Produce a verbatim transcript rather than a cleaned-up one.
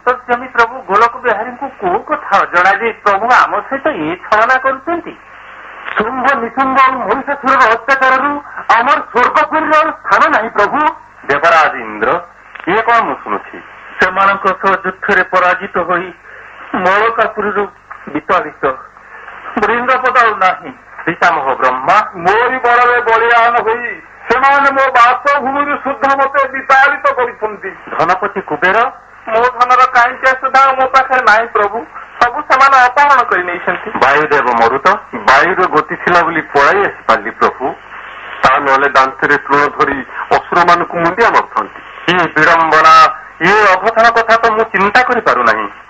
ଅନ୍ତର୍ଯାମୀ ପ୍ରଭୁ ଗୋଲକ ବିହାରୀଙ୍କୁ କୋଉ କଥା ଅଜଣା ଯେ ପ୍ରଭୁ ଆମ ସହିତ ଏ ଛଳନା କରୁଛନ୍ତି। ଶୁମ୍ଭ ନିଶୁମ୍ଭ ଆଉ ମହିଷାସୁରର ଅତ୍ୟାଚାରରୁ ଆମର ସ୍ୱର୍ଗପୁରୀର ସ୍ଥାନ ନାହିଁ ପ୍ରଭୁ। ଦେବରାଜ ଇନ୍ଦ୍ର, ଇଏ କଣ ମୁଁ ଶୁଣୁଛି? ସେମାନଙ୍କ ସହ ଯୁଦ୍ଧରେ ପରାଜିତ ହୋଇ ମଳକାପୁରୀରୁ ବିତାଡ଼ିତ ବୃନ୍ଦପଦ ଆଉ ନାହିଁ। ପିତାମହ ବ୍ରହ୍ମା, ମୋରି ବଳରେ ବଳିୟାନ ହୋଇ ସେମାନେ ମୋ ବାସଭୂମିରୁ ସୁଦ୍ଧା ମତେ ବିତାଡ଼ିତ କରିଛନ୍ତି। ଧନପତି କୁବେର, ମୋ ଧନର କାହିଁକି ସୁଦ୍ଧା ମୋ ପାଖରେ ନାହିଁ ପ୍ରଭୁ, ସବୁ ସେମାନେ ଅପହରଣ କରି ନେଇଛନ୍ତି। ବାୟୁଦେବ ମରୁତ, ବାୟୁର ଗତି ଥିଲା ବୋଲି ପଳାଇ ଆସିପାରିଲି ପ୍ରଭୁ। ତା ନହେଲେ ଦାନ୍ତରେ ତୃଣ ଧରି ଅସୁରମାନଙ୍କୁ ମୁଣ୍ଡିଆ ମାରୁଛନ୍ତି। ଇଏ ବିଡ଼ମ୍ବନା, ଇଏ ଅଘଟଣ କଥା ତ ମୁଁ ଚିନ୍ତା କରିପାରୁନାହିଁ।